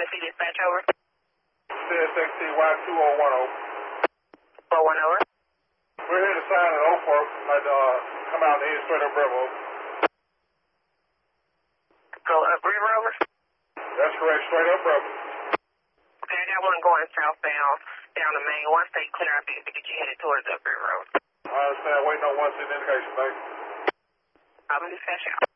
Tennessee dispatch over. CSXTY 2010. 410 over. We're here to sign an Oakbrook. Come out and head straight up River. Go up River over? That's correct, straight up River. Okay, I got one going southbound down the main. Once they clear, I think to get you headed towards up River Road. I understand. Waiting on one seat indication, baby. I'm dispatch out.